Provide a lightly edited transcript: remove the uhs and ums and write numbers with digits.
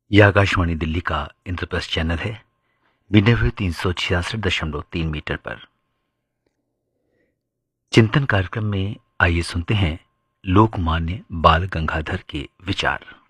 यह आकाशवाणी दिल्ली का इंद्रप्रस्थ चैनल है। मीडियम 366.3 मीटर पर चिंतन कार्यक्रम में आइए सुनते हैं लोकमान्य बाल गंगाधर के विचार।